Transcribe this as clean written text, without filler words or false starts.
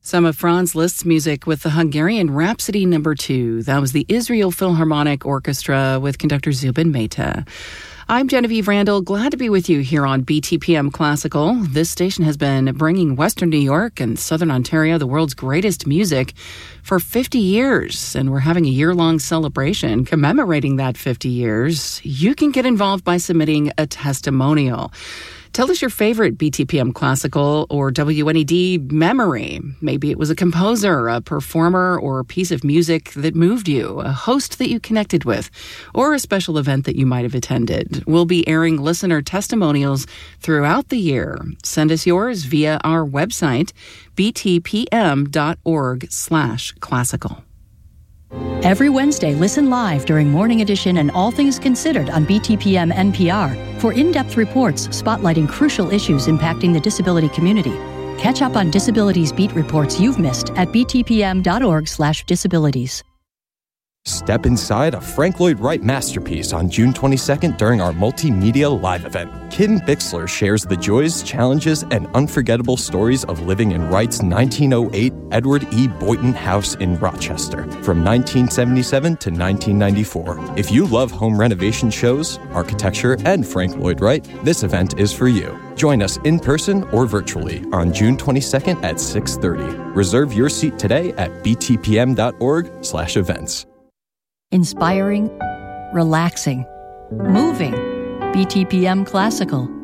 Some of Franz Liszt's music with the Hungarian Rhapsody No. 2. That was the Israel Philharmonic Orchestra with conductor Zubin Mehta. I'm Genevieve Randall, glad to be with you here on BTPM Classical. This station has been bringing Western New York and Southern Ontario the world's greatest music for 50 years, and we're having a year-long celebration commemorating that 50 years. You can get involved by submitting a testimonial. Tell us your favorite BTPM Classical or WNED memory. Maybe it was a composer, a performer, or a piece of music that moved you, a host that you connected with, or a special event that you might have attended. We'll be airing listener testimonials throughout the year. Send us yours via our website, btpm.org/classical. Every Wednesday, listen live during Morning Edition and All Things Considered on BTPM NPR for in-depth reports spotlighting crucial issues impacting the disability community. Catch up on disabilities beat reports you've missed at btpm.org/disabilities. Step inside a Frank Lloyd Wright masterpiece on June 22nd during our multimedia live event. Ken Bixler shares the joys, challenges, and unforgettable stories of living in Wright's 1908 Edward E. Boynton House in Rochester from 1977 to 1994. If you love home renovation shows, architecture, and Frank Lloyd Wright, this event is for you. Join us in person or virtually on June 22nd at 6:30. Reserve your seat today at btpm.org/events. Inspiring, relaxing, moving. BTPM Classical.